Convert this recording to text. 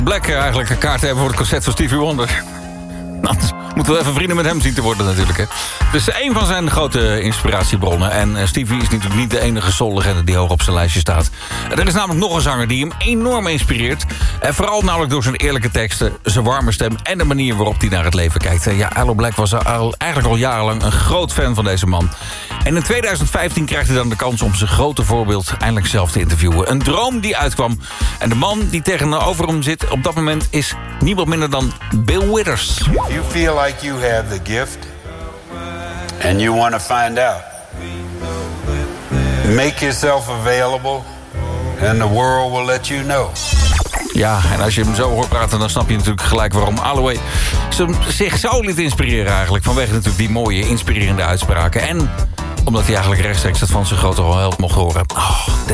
Black eigenlijk een kaart hebben voor het concert van Stevie Wonder. Nou, moeten we even vrienden met hem zien te worden natuurlijk. Hè. Dus een van zijn grote inspiratiebronnen. En Stevie is natuurlijk niet de enige soullegende die hoog op zijn lijstje staat. Er is namelijk nog een zanger die hem enorm inspireert. En vooral namelijk door zijn eerlijke teksten, zijn warme stem en de manier waarop hij naar het leven kijkt. Ja, Aloe Black was eigenlijk al jarenlang een groot fan van deze man. En in 2015 krijgt hij dan de kans om zijn grote voorbeeld eindelijk zelf te interviewen. Een droom die uitkwam. En de man die tegenover hem zit op dat moment is niemand minder dan Bill Withers. If you feel like you have the gift and you want to find out, make yourself available and the world will let you know. Ja, en als je hem zo hoort praten, dan snap je natuurlijk gelijk waarom Aloe zich zo liet inspireren eigenlijk. Vanwege natuurlijk die mooie, inspirerende uitspraken. En omdat hij eigenlijk rechtstreeks dat van zijn grote held mocht horen. Oh,